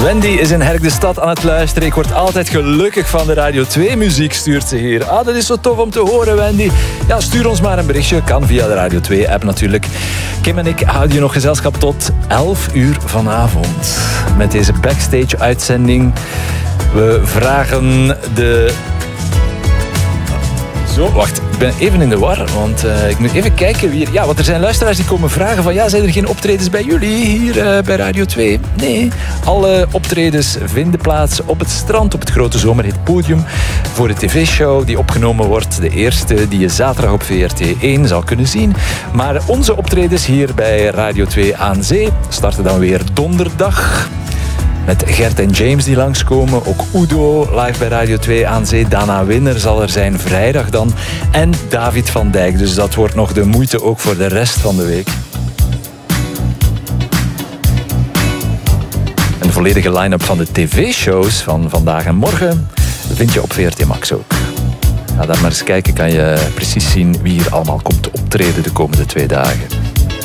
Wendy is in Herk de Stad aan het luisteren. Ik word altijd gelukkig van de Radio 2 muziek, stuurt ze hier. Ah, dat is zo tof om te horen, Wendy. Ja, stuur ons maar een berichtje. Kan via de Radio 2 app natuurlijk. Kim en ik houden je nog gezelschap tot 11 uur vanavond. Met deze backstage uitzending. We vragen de... Zo, wacht. Ik ben even in de war, want ik moet even kijken wie er... Ja, want er zijn luisteraars die komen vragen van... Ja, zijn er geen optredens bij jullie hier bij Radio 2? Nee, alle optredens vinden plaats op het strand, op het Grote Zomerhit Podium. Voor de tv-show die opgenomen wordt. De eerste die je zaterdag op VRT1 zal kunnen zien. Maar onze optredens hier bij Radio 2 aan Zee starten dan weer donderdag. Met Gert en James die langskomen. Ook Udo live bij Radio 2 aan Zee. Dana Winner zal er zijn vrijdag dan. En David van Dijk. Dus dat wordt nog de moeite ook voor de rest van de week. En de volledige line-up van de tv-shows van vandaag en morgen vind je op VRT Max ook. Ga daar maar eens kijken. Kan je precies zien wie hier allemaal komt optreden de komende 2 dagen.